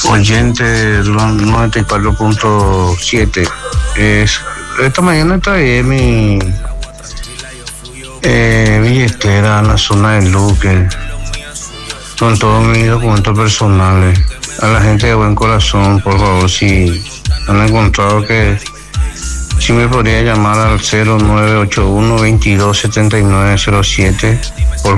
oyente del 94.7. Esta mañana traí mi billetera a la zona de Luque con todos mis documentos personales. A la gente de buen corazón, por favor, si han encontrado, que si me podría llamar al 0981 227907.